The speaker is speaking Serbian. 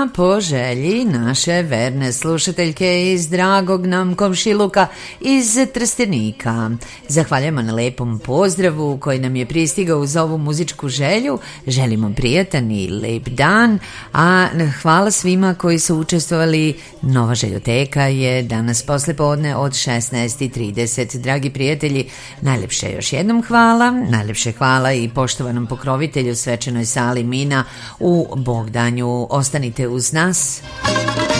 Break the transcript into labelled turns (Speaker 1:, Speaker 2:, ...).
Speaker 1: Hvala po želji naše verne slušateljke iz dragog nam komšiluka iz Trstenika. Zahvaljujemo na lepom pozdravu koji nam je pristigao uz ovu muzičku želju. Želimo prijatan i lep dan, a hvala svima koji su učestvovali. Nova željoteka je danas poslepodne od 16:30. Dragi prijatelji, najlepše još jednom hvala. Najlepše hvala i poštovanom pokrovitelju svečanoj sali Mina u Bogdanju. Ostanite uz nas.